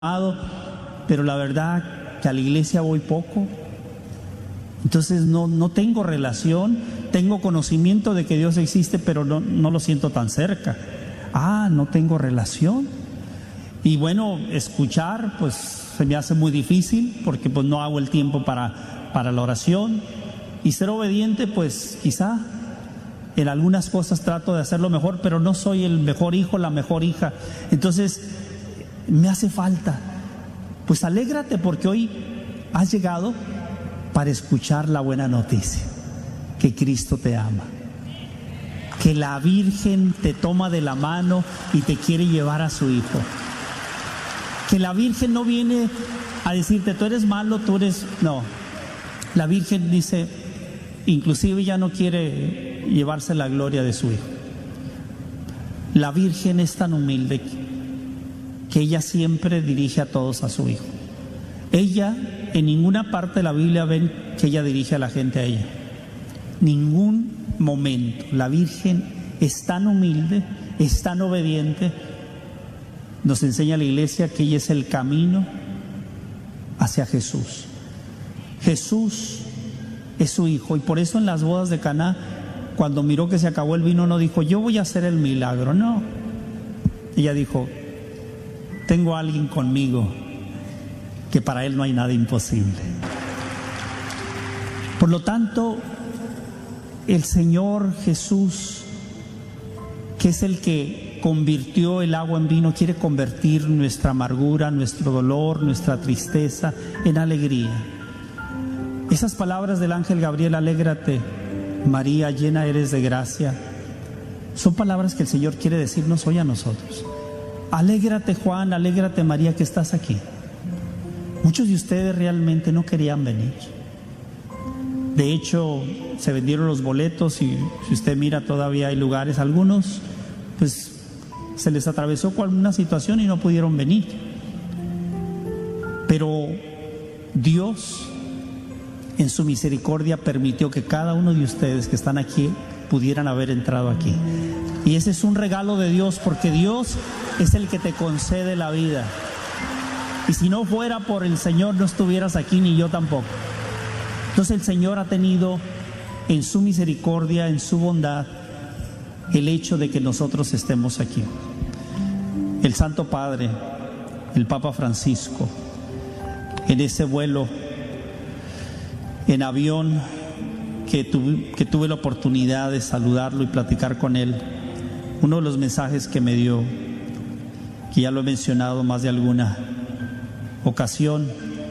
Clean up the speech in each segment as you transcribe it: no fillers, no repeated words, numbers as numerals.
pero la verdad que a la iglesia voy poco. Entonces no tengo relación, tengo conocimiento de que Dios existe, pero no lo siento tan cerca. No tengo relación. Y bueno, escuchar pues se me hace muy difícil porque pues no hago el tiempo para la oración. Y ser obediente pues quizá en algunas cosas trato de hacerlo mejor, pero no soy el mejor hijo, la mejor hija. Entonces me hace falta. Pues alégrate porque hoy has llegado para escuchar la buena noticia, que Cristo te ama, que la Virgen te toma de la mano y te quiere llevar a su Hijo, que la Virgen no viene a decirte tú eres malo, no, la Virgen dice, inclusive ya no quiere llevarse la gloria de su Hijo. La Virgen es tan humilde que ella siempre dirige a todos a su Hijo. Ella, en ninguna parte de la Biblia ven que ella dirige a la gente a ella. Ningún momento. La Virgen es tan humilde, es tan obediente. Nos enseña la iglesia que ella es el camino hacia Jesús. Jesús es su Hijo, y por eso en las bodas de Caná, cuando miró que se acabó el vino, no dijo yo voy a hacer el milagro, no. Ella dijo, tengo a alguien conmigo que para él no hay nada imposible. Por lo tanto, el Señor Jesús, que es el que convirtió el agua en vino, quiere convertir nuestra amargura, nuestro dolor, nuestra tristeza en alegría. Esas palabras del ángel Gabriel, alégrate María, llena eres de gracia, son palabras que el Señor quiere decirnos hoy a nosotros. Alégrate Juan, alégrate María que estás aquí. Muchos de ustedes realmente no querían venir. De hecho, se vendieron los boletos y si usted mira todavía hay lugares, algunos pues se les atravesó con alguna situación y no pudieron venir. Pero Dios en su misericordia permitió que cada uno de ustedes que están aquí pudieran haber entrado aquí. Y ese es un regalo de Dios, porque Dios es el que te concede la vida. Y si no fuera por el Señor, no estuvieras aquí, ni yo tampoco. Entonces el Señor ha tenido en su misericordia, en su bondad, el hecho de que nosotros estemos aquí. El Santo Padre, el Papa Francisco, en ese vuelo en avión que tuve la oportunidad de saludarlo y platicar con él, uno de los mensajes que me dio, que ya lo he mencionado más de alguna ocasión,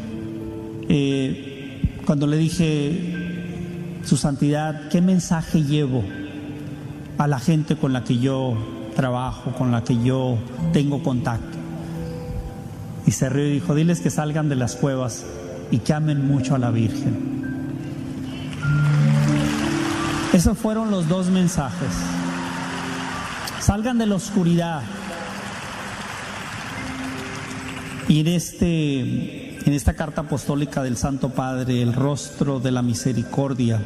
cuando le dije, Su Santidad, ¿qué mensaje llevo a la gente con la que yo trabajo, con la que yo tengo contacto? Y se rió y dijo, diles que salgan de las cuevas y que amen mucho a la Virgen. Esos fueron los dos mensajes. Salgan de la oscuridad. Y en esta carta apostólica del Santo Padre, el rostro de la misericordia,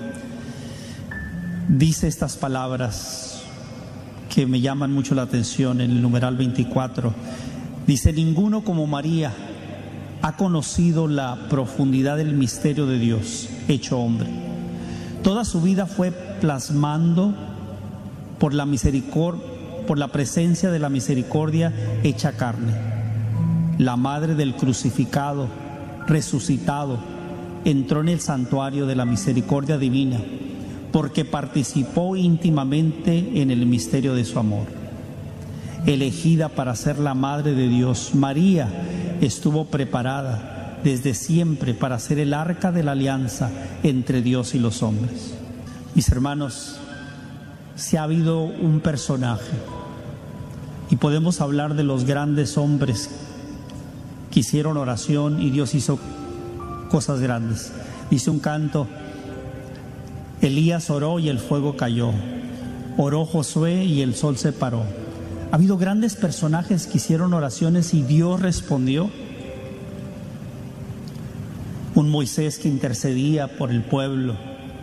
dice estas palabras que me llaman mucho la atención en el numeral 24. Dice, ninguno como María ha conocido la profundidad del misterio de Dios hecho hombre. Toda su vida fue plasmando por la presencia de la misericordia hecha carne. La madre del crucificado, resucitado, entró en el santuario de la misericordia divina porque participó íntimamente en el misterio de su amor. Elegida para ser la madre de Dios, María estuvo preparada desde siempre para ser el arca de la alianza entre Dios y los hombres. Mis hermanos, si ha habido un personaje, y podemos hablar de los grandes hombres que hicieron oración y Dios hizo cosas grandes. Dice un canto, Elías oró y el fuego cayó, oró Josué y el sol se paró. Ha habido grandes personajes que hicieron oraciones y Dios respondió. Un Moisés que intercedía por el pueblo,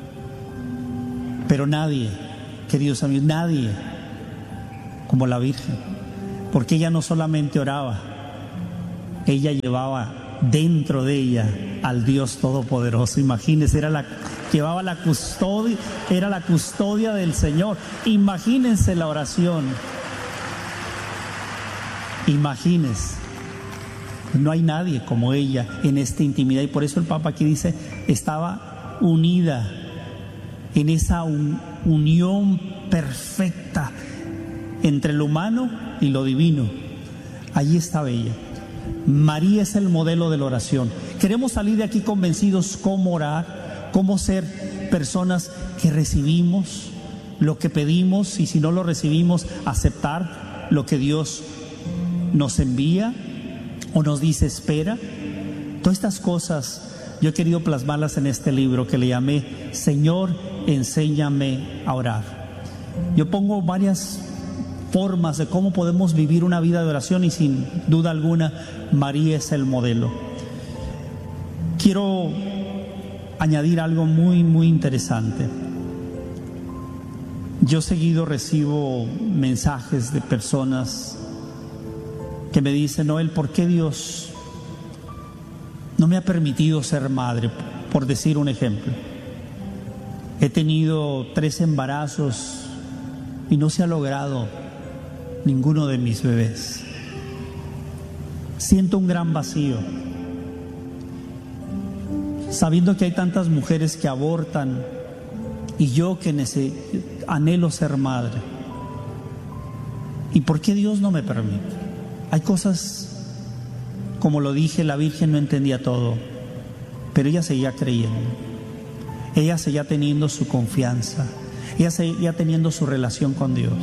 pero nadie, queridos amigos, nadie como la Virgen, porque ella no solamente oraba, ella llevaba dentro de ella al Dios Todopoderoso. Imagínense, llevaba la custodia, era la custodia del Señor. Imagínense la oración. Imagínense. No hay nadie como ella en esta intimidad, y por eso el Papa aquí dice, estaba unida en esa unión perfecta entre lo humano y lo divino. Allí estaba ella. María es el modelo de la oración. Queremos salir de aquí convencidos cómo orar, cómo ser personas que recibimos lo que pedimos, y si no lo recibimos, aceptar lo que Dios nos envía o nos dice espera. Todas estas cosas yo he querido plasmarlas en este libro que le llamé Señor, enséñame a orar. Yo pongo varias formas de cómo podemos vivir una vida de oración, y sin duda alguna María es el modelo. Quiero añadir algo muy, muy interesante. Yo seguido recibo mensajes de personas que me dicen, Noel, ¿por qué Dios no me ha permitido ser madre? Por decir un ejemplo, he tenido 3 embarazos y no se ha logrado ninguno de mis bebés. Siento un gran vacío, sabiendo que hay tantas mujeres que abortan, y yo que anhelo ser madre. ¿Y por qué Dios no me permite? Hay cosas, como lo dije, la Virgen no entendía todo, pero ella seguía creyendo, ella seguía teniendo su confianza, ella seguía teniendo su relación con Dios.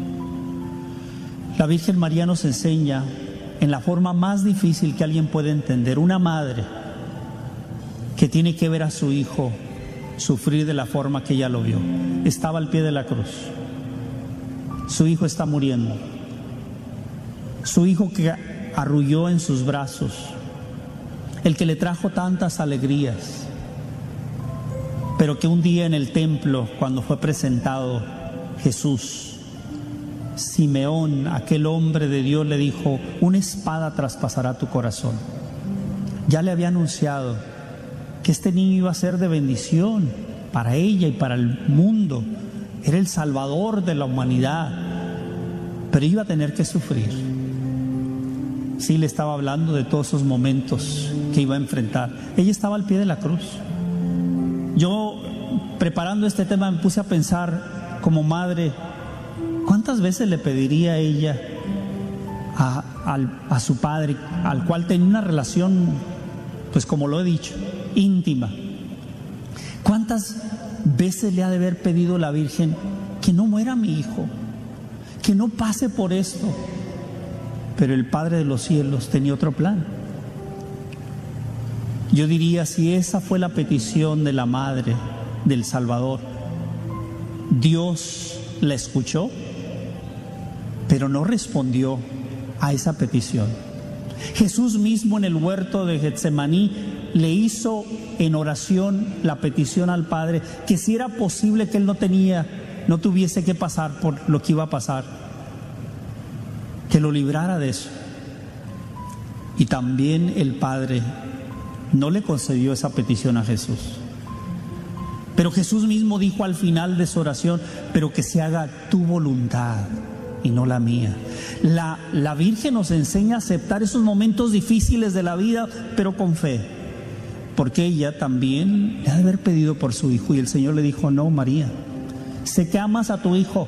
La Virgen María nos enseña en la forma más difícil que alguien puede entender, una madre que tiene que ver a su hijo sufrir de la forma que ella lo vio. Estaba al pie de la cruz, su hijo está muriendo, su hijo que arrulló en sus brazos, el que le trajo tantas alegrías, pero que un día en el templo, cuando fue presentado Jesús, Simeón, aquel hombre de Dios, le dijo, una espada traspasará tu corazón. Ya le había anunciado que este niño iba a ser de bendición para ella y para el mundo, era el Salvador de la humanidad, pero iba a tener que sufrir. Sí, le estaba hablando de todos esos momentos que iba a enfrentar. Ella estaba al pie de la cruz. Yo, preparando este tema, me puse a pensar como madre, ¿cuántas veces le pediría ella a su padre, al cual tenía una relación, pues como lo he dicho, íntima? ¿Cuántas veces le ha de haber pedido la Virgen que no muera mi hijo, que no pase por esto? Pero el Padre de los cielos tenía otro plan. Yo diría, si esa fue la petición de la Madre del Salvador, Dios la escuchó, pero no respondió a esa petición. Jesús mismo en el huerto de Getsemaní le hizo en oración la petición al Padre, que si era posible que él no tuviese que pasar por lo que iba a pasar, que lo librara de eso. Y también el Padre no le concedió esa petición a Jesús. Pero Jesús mismo dijo al final de su oración, pero que se haga tu voluntad y no la mía. La Virgen nos enseña a aceptar esos momentos difíciles de la vida, pero con fe, porque ella también le ha de haber pedido por su hijo, y el Señor le dijo, no, María, sé que amas a tu hijo,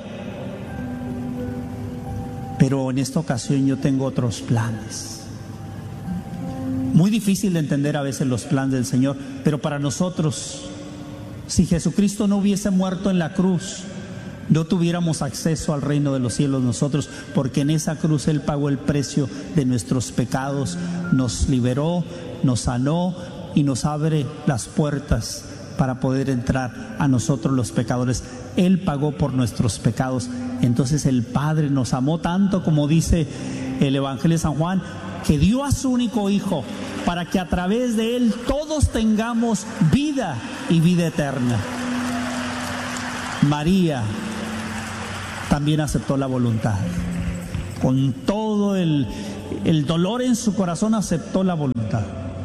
pero en esta ocasión yo tengo otros planes. Muy difícil de entender a veces los planes del Señor, pero para nosotros, si Jesucristo no hubiese muerto en la cruz, no tuviéramos acceso al reino de los cielos nosotros, porque en esa cruz Él pagó el precio de nuestros pecados, nos liberó, nos sanó y nos abre las puertas para poder entrar a nosotros los pecadores. Él pagó por nuestros pecados. Entonces el Padre nos amó tanto, como dice el Evangelio de San Juan, que dio a su único Hijo para que a través de Él todos tengamos vida y vida eterna. María también aceptó la voluntad, con todo el el dolor en su corazón aceptó la voluntad.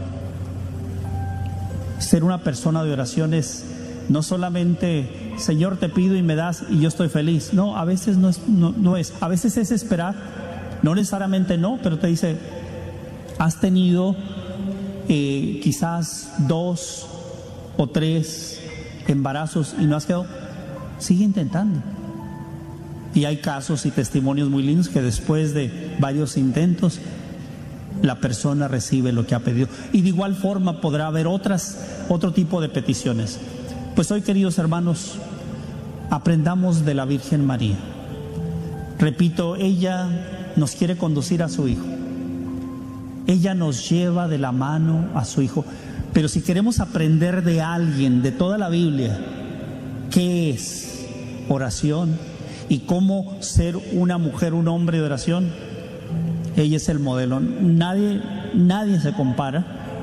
Ser una persona de oración es no solamente, Señor, te pido y me das y yo estoy feliz. No, a veces no es. A veces es esperar, no necesariamente no, pero te dice, has tenido quizás 2 o 3 embarazos y no has quedado, sigue intentando. Y hay casos y testimonios muy lindos que después de varios intentos la persona recibe lo que ha pedido. Y de igual forma podrá haber otro tipo de peticiones. Pues hoy, queridos hermanos, aprendamos de la Virgen María. Repito, ella nos quiere conducir a su Hijo. Ella nos lleva de la mano a su Hijo. Pero si queremos aprender de alguien, de toda la Biblia, ¿qué es oración? Y cómo ser una mujer, un hombre de oración, ella es el modelo. Nadie se compara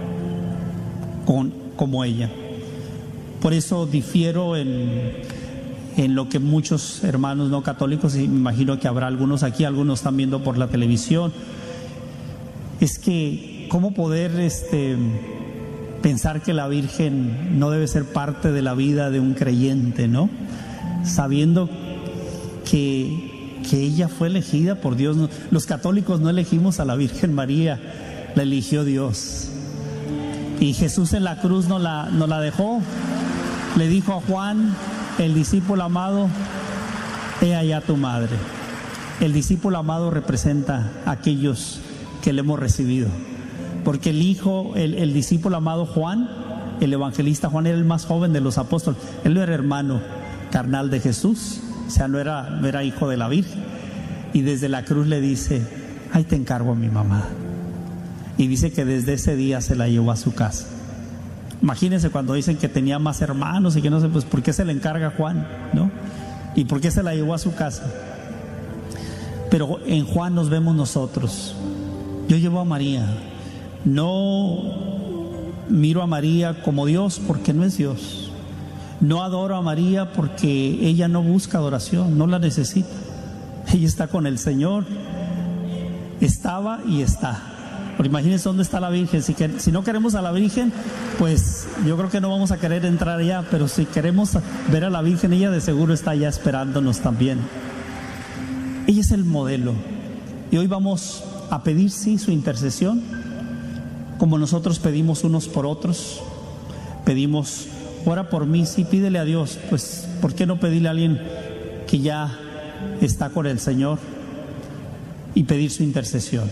como ella. Por eso difiero en lo que muchos hermanos no católicos, y me imagino que habrá algunos aquí, algunos están viendo por la televisión, es que cómo poder pensar que la Virgen no debe ser parte de la vida de un creyente, ¿no? Sabiendo que ella fue elegida por Dios. Los católicos no elegimos a la Virgen María, la eligió Dios. Y Jesús en la cruz nos la dejó. Le dijo a Juan, el discípulo amado, he allá tu madre. El discípulo amado representa a aquellos que le hemos recibido. Porque el discípulo amado Juan, el evangelista Juan, era el más joven de los apóstoles. Él no era hermano carnal de Jesús, o sea, no era hijo de la Virgen. Y desde la cruz le dice, ahí te encargo a mi mamá. Y dice que desde ese día se la llevó a su casa. Imagínense cuando dicen que tenía más hermanos y que no sé, pues ¿por qué se le encarga a Juan, no? ¿Y por qué se la llevó a su casa? Pero en Juan nos vemos nosotros. Yo llevo a María. No miro a María como Dios, porque no es Dios. No adoro a María porque ella no busca adoración, no la necesita. Ella está con el Señor. Estaba y está. Pero imagínense dónde está la Virgen. Si no queremos a la Virgen, pues yo creo que no vamos a querer entrar allá. Pero si queremos ver a la Virgen, ella de seguro está allá esperándonos también. Ella es el modelo. Y hoy vamos a pedir, sí, su intercesión, como nosotros pedimos unos por otros. Pedimos, ora por mí, sí, pídele a Dios. Pues, ¿por qué no pedirle a alguien que ya está con el Señor y pedir su intercesión?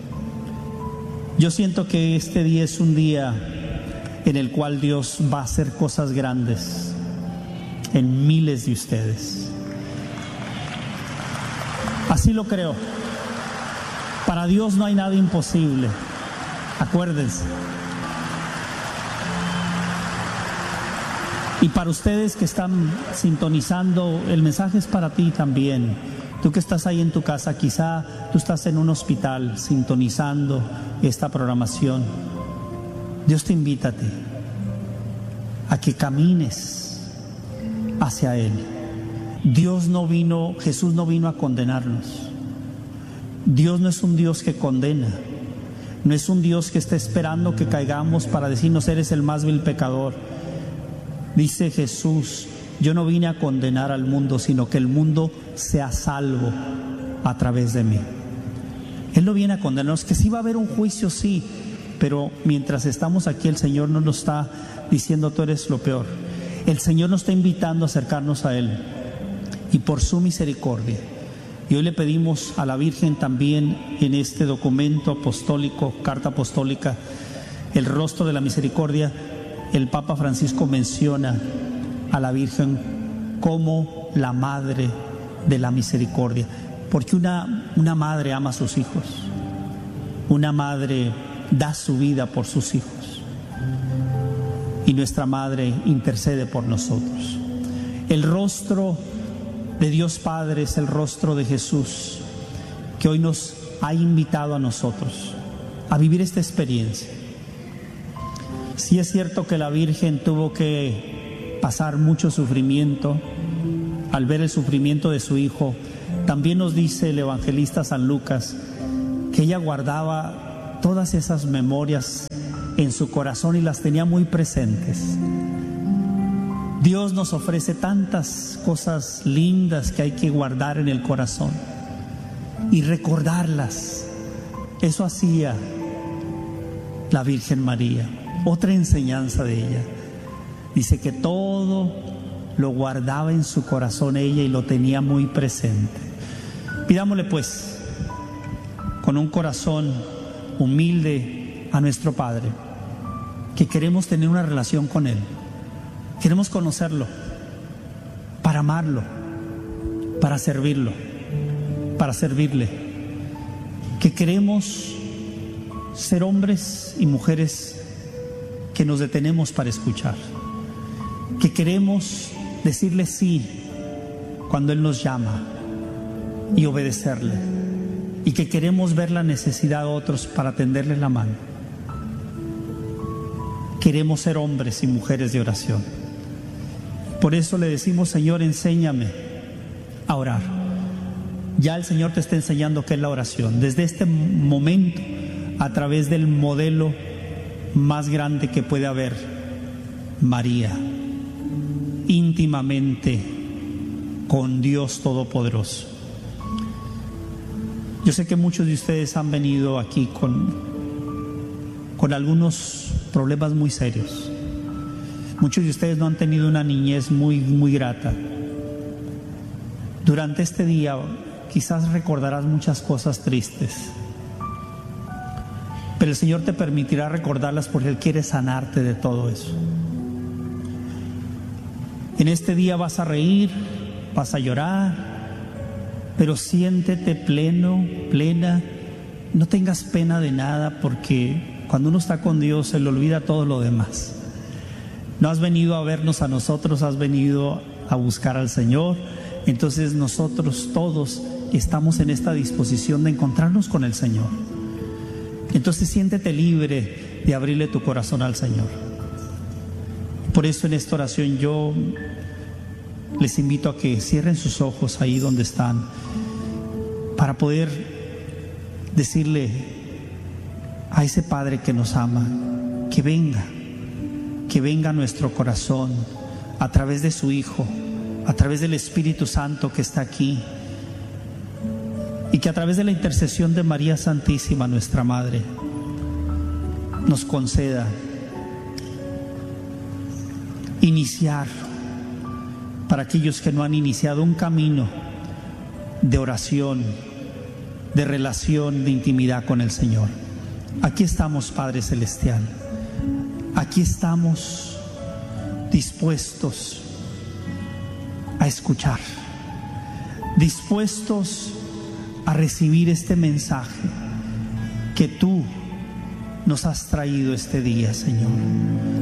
Yo siento que este día es un día en el cual Dios va a hacer cosas grandes en miles de ustedes. Así lo creo. Para Dios no hay nada imposible. Acuérdense. Y para ustedes que están sintonizando, el mensaje es para ti también. Tú que estás ahí en tu casa, quizá tú estás en un hospital sintonizando esta programación. Dios te invita a que camines hacia Él. Jesús no vino a condenarnos. Dios no es un Dios que condena. No es un Dios que está esperando que caigamos para decirnos eres el más vil pecador. Dice Jesús, yo no vine a condenar al mundo, sino que el mundo sea salvo a través de mí. Él no viene a condenarnos, que sí va a haber un juicio, sí, pero mientras estamos aquí el Señor no nos está diciendo tú eres lo peor. El Señor nos está invitando a acercarnos a Él y por su misericordia. Y hoy le pedimos a la Virgen también en este documento apostólico, carta apostólica, el rostro de la misericordia. El Papa Francisco menciona a la Virgen como la madre de la misericordia, porque una madre ama a sus hijos, una madre da su vida por sus hijos y nuestra madre intercede por nosotros. El rostro de Dios Padre es el rostro de Jesús, que hoy nos ha invitado a nosotros a vivir esta experiencia. Sí es cierto que la Virgen tuvo que pasar mucho sufrimiento al ver el sufrimiento de su Hijo. También nos dice el evangelista San Lucas que ella guardaba todas esas memorias en su corazón y las tenía muy presentes. Dios nos ofrece tantas cosas lindas que hay que guardar en el corazón y recordarlas. Eso hacía la Virgen María. Otra enseñanza de ella. Dice que todo lo guardaba en su corazón ella y lo tenía muy presente. Pidámosle pues, con un corazón humilde a nuestro Padre, que queremos tener una relación con Él. Queremos conocerlo, para amarlo, para servirlo, para servirle. Que queremos ser hombres y mujeres que nos detenemos para escuchar. Que queremos decirle sí cuando Él nos llama y obedecerle. Y que queremos ver la necesidad de otros para tenderle la mano. Queremos ser hombres y mujeres de oración. Por eso le decimos: Señor, enséñame a orar. Ya el Señor te está enseñando qué es la oración. Desde este momento, a través del modelo más grande que puede haber, María, íntimamente con Dios Todopoderoso. Yo sé que muchos de ustedes han venido aquí con algunos problemas muy serios. Muchos de ustedes no han tenido una niñez muy grata. Durante este día quizás recordarás muchas cosas tristes, pero el Señor te permitirá recordarlas porque Él quiere sanarte de todo eso. En este día vas a reír, vas a llorar, pero siéntete pleno, plena. No tengas pena de nada, porque cuando uno está con Dios se le olvida todo lo demás. No has venido a vernos a nosotros, has venido a buscar al Señor. Entonces nosotros todos estamos en esta disposición de encontrarnos con el Señor. Entonces siéntete libre de abrirle tu corazón al Señor. Por eso en esta oración yo les invito a que cierren sus ojos ahí donde están, para poder decirle a ese Padre que nos ama, que venga a nuestro corazón a través de su Hijo, a través del Espíritu Santo que está aquí, y que a través de la intercesión de María Santísima, nuestra Madre, nos conceda iniciar, para aquellos que no han iniciado, un camino de oración, de relación, de intimidad con el Señor. Aquí estamos, Padre Celestial. Aquí estamos dispuestos a escuchar, dispuestos a recibir este mensaje que tú nos has traído este día, Señor.